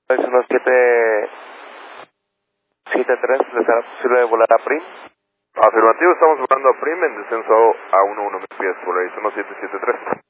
Es 1773, ¿le será posible volar a Prim? Afirmativo, estamos volando a Prim en descenso a 11 mil pies por ahí, 1773.